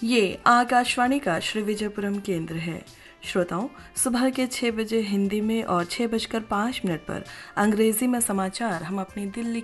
ये आकाशवाणी का श्री विजयपुरम केंद्र है। श्रोताओं, सुबह के 6 बजे हिंदी में और 6:05 पर अंग्रेजी में समाचार हम अपनी दिल्ली